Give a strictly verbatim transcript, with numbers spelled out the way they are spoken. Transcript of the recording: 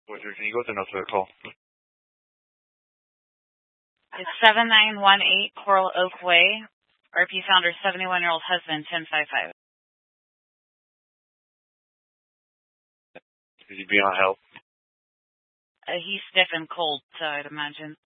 Roger, can you go to another call? It's seven nine one eight Coral Oak Way. R P Founder's seventy-one-year-old husband, ten fifty-five. Is he beyond help? Uh, he's stiff and cold, so I'd imagine.